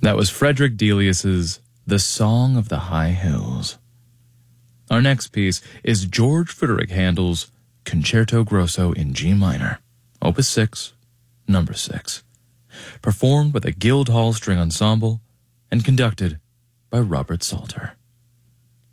That was Frederick Delius's The Song of the High Hills. Our next piece is George Frideric Handel's Concerto Grosso in G minor, Opus 6, number 6, performed by the Guildhall String Ensemble and conducted by Robert Salter.